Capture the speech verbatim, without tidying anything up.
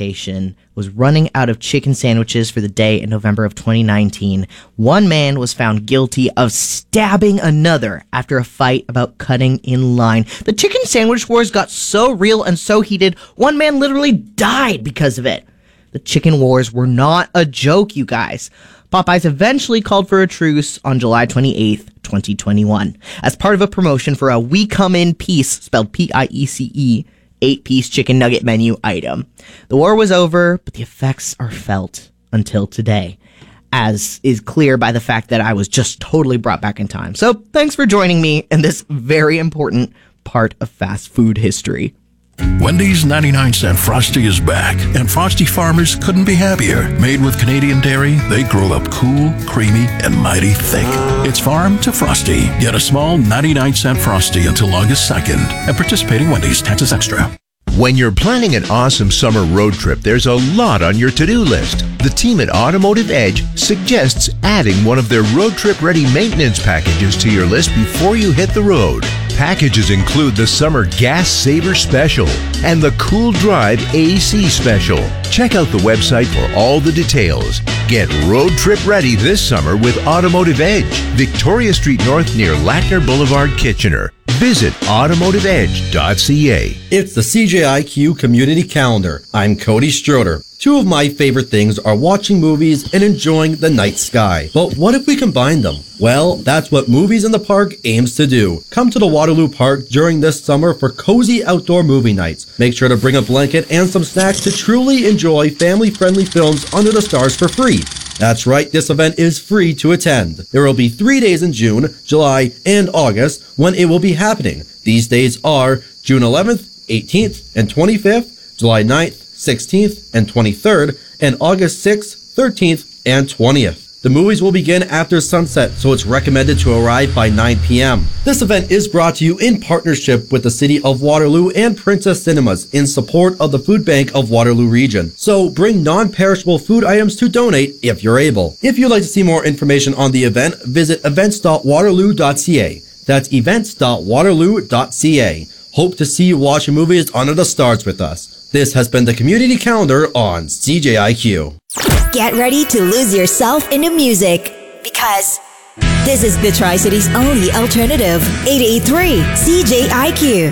location was running out of chicken sandwiches for the day in November of twenty nineteen. One man was found guilty of stabbing another after a fight about cutting in line. The chicken sandwich wars got so real and so heated, one man literally died because of it. The chicken wars were not a joke, you guys. Popeyes eventually called for a truce on July twenty-eighth, twenty twenty-one, as part of a promotion for a We Come In Piece, spelled P I E C E, eight-piece chicken nugget menu item. The war was over, but the effects are felt until today, as is clear by the fact that I was just totally brought back in time. So thanks for joining me in this very important part of fast food history. Wendy's ninety-nine cent Frosty is back, and Frosty farmers couldn't be happier. Made with Canadian dairy, they grow up cool, creamy, and mighty thick. It's farm to Frosty. Get a small ninety-nine cent Frosty until August second at participating Wendy's. Taxes extra. When you're planning an awesome summer road trip, there's a lot on your to-do list. The team at Automotive Edge suggests adding one of their road trip ready maintenance packages to your list before you hit the road. Packages include the Summer Gas Saver Special and the Cool Drive A C Special. Check out the website for all the details. Get road trip ready this summer with Automotive Edge, Victoria Street North near Lackner Boulevard, Kitchener. Visit automotive edge dot c a. It's the C J I Q Community Calendar. I'm Cody Stroder. Two of my favorite things are watching movies and enjoying the night sky. But what if we combine them? Well, that's what Movies in the Park aims to do. Come to the Waterloo Park during this summer for cozy outdoor movie nights. Make sure to bring a blanket and some snacks to truly enjoy family-friendly films under the stars for free. That's right, this event is free to attend. There will be three days in June, July, and August when it will be happening. These days are June eleventh, eighteenth, and twenty-fifth, July ninth, sixteenth, and twenty-third, and August sixth, thirteenth, and twentieth. The movies will begin after sunset, so it's recommended to arrive by nine p.m. This event is brought to you in partnership with the City of Waterloo and Princess Cinemas in support of the Food Bank of Waterloo Region. So bring non-perishable food items to donate if you're able. If you'd like to see more information on the event, visit events dot waterloo dot c a. That's events dot waterloo dot c a. Hope to see you watching movies under the stars with us. This has been the Community Calendar on C J I Q. Get ready to lose yourself into music, because this is the Tri-City's only alternative, eight eighty-three C J I Q.